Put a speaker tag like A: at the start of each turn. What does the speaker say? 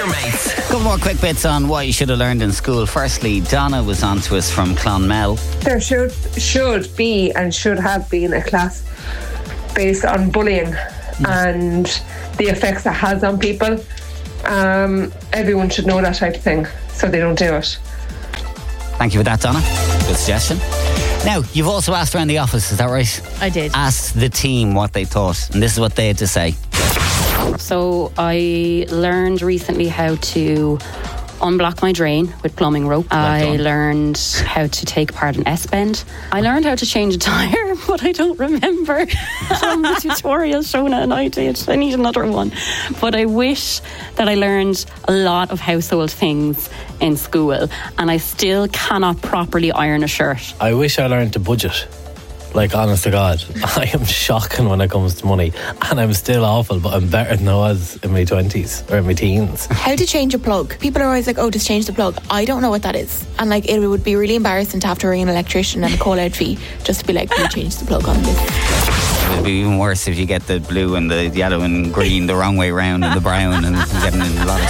A: your mates.
B: A couple more quick bits on what you should have learned in school. Firstly, Donna was on to us from Clonmel.
C: There should be and should have been a class based on bullying and the effects it has on people. Everyone should know that type of thing so they don't do it.
B: Thank you for that, Donna. Good suggestion. Now, you've also asked around the office, is that right?
D: I did.
B: Asked the team what they thought, and this is what they had to say.
E: So I learned recently how to unblock my drain with plumbing rope. I learned how to take part in S-bend. I learned how to change a tyre, but I don't remember from the tutorial Shona and I did. I need another one. But I wish that I learned a lot of household things in school, and I still cannot properly iron a shirt.
F: I wish I learned to budget. Like, honest to God, I am shocking when it comes to money, and I'm still awful, but I'm better than I was in my 20s or in my teens.
G: How to change a plug. People are always like, oh, just change the plug. I don't know what that is. And like, it would be really embarrassing to have to ring an electrician and a call out fee just to be like, can you change the plug on this?
B: It'd be even worse if you get the blue and the yellow and green the wrong way round and the brown and getting in a lot of